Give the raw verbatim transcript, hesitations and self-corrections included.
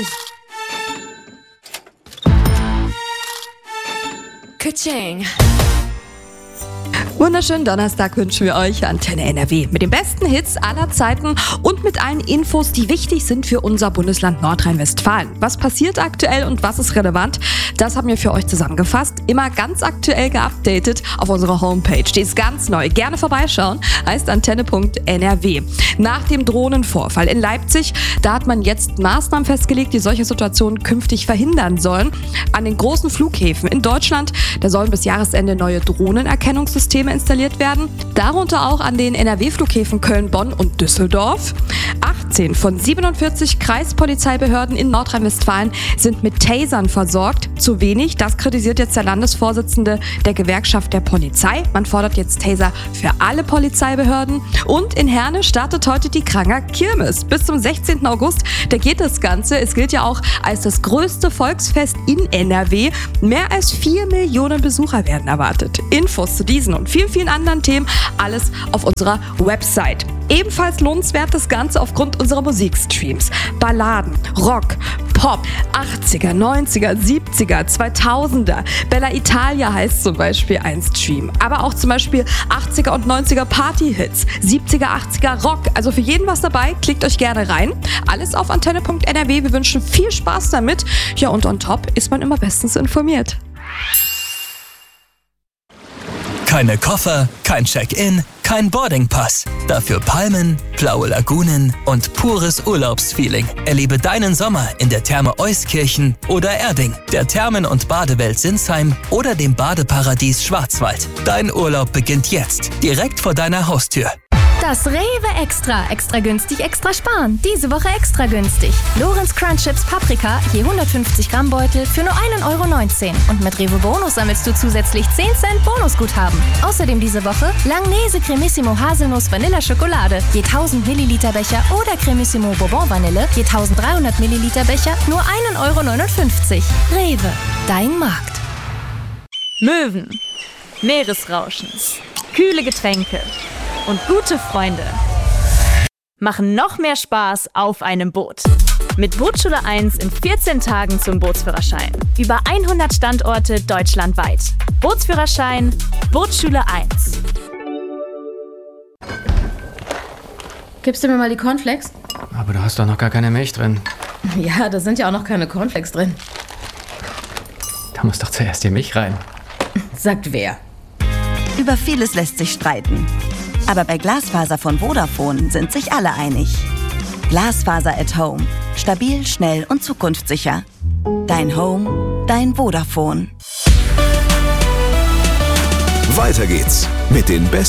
Tschüss. Katsching. Wunderschönen Donnerstag wünschen wir euch, Antenne N R W, mit den besten Hits aller Zeiten und mit allen Infos, die wichtig sind für unser Bundesland Nordrhein-Westfalen. Was passiert aktuell und was ist relevant, das haben wir für euch zusammengefasst. Immer ganz aktuell geupdatet auf unserer Homepage. Die ist ganz neu. Gerne vorbeischauen, heißt antenne punkt N R W. Nach dem Drohnenvorfall in Leipzig, da hat man jetzt Maßnahmen festgelegt, die solche Situationen künftig verhindern sollen. An den großen Flughäfen in Deutschland, da sollen bis Jahresende neue Drohnenerkennungssysteme installiert werden. Darunter auch an den N R W-Flughäfen Köln, Bonn und Düsseldorf. achtzehn von siebenundvierzig Kreispolizeibehörden in Nordrhein-Westfalen sind mit Tasern versorgt. Zu wenig, das kritisiert jetzt der Landesvorsitzende der Gewerkschaft der Polizei. Man fordert jetzt Taser für alle Polizeibehörden. Und in Herne startet heute die Kranger Kirmes. Bis zum sechzehnten August, da geht das Ganze. Es gilt ja auch als das größte Volksfest in N R W. Mehr als vier Millionen Besucher werden erwartet. Infos zu diesen und vielen, vielen anderen Themen, alles auf unserer Website. Ebenfalls lohnenswert das Ganze aufgrund unserer Musikstreams. Balladen, Rock, Pop, achtziger, neunziger, siebziger, zweitausender. Bella Italia heißt zum Beispiel ein Stream. Aber auch zum Beispiel achtziger und neunziger Party-Hits, siebziger, achtziger Rock. Also für jeden was dabei, klickt euch gerne rein. Alles auf antenne punkt N R W. Wir wünschen viel Spaß damit. Ja, und on top ist man immer bestens informiert. Keine Koffer, kein Check-in, kein Boardingpass. Dafür Palmen, blaue Lagunen und pures Urlaubsfeeling. Erlebe deinen Sommer in der Therme Euskirchen oder Erding, der Thermen- und Badewelt Sinsheim oder dem Badeparadies Schwarzwald. Dein Urlaub beginnt jetzt, direkt vor deiner Haustür. Das Rewe Extra. Extra günstig, extra sparen. Diese Woche extra günstig. Lorenz Crunch Chips Paprika, je hundertfünfzig Gramm Beutel für nur ein Euro neunzehn. Und mit Rewe Bonus sammelst du zusätzlich zehn Cent Bonusguthaben. Außerdem diese Woche Langnese Cremissimo Haselnuss Vanilla Schokolade, je tausend Milliliter Becher oder Cremissimo Bourbon Vanille, je dreizehnhundert Milliliter Becher, nur ein Euro neunundfünfzig. Rewe, dein Markt. Möwen, Meeresrauschen, kühle Getränke und gute Freunde machen noch mehr Spaß auf einem Boot. Mit Bootsschule eins in vierzehn Tagen zum Bootsführerschein. Über hundert Standorte deutschlandweit. Bootsführerschein, Bootsschule eins. Gibst du mir mal die Cornflakes? Aber du hast doch noch gar keine Milch drin. Ja, da sind ja auch noch keine Cornflakes drin. Da muss doch zuerst die Milch rein. Sagt wer? Über vieles lässt sich streiten. Aber bei Glasfaser von Vodafone sind sich alle einig. Glasfaser at Home. Stabil, schnell und zukunftssicher. Dein Home, dein Vodafone. Weiter geht's mit den besten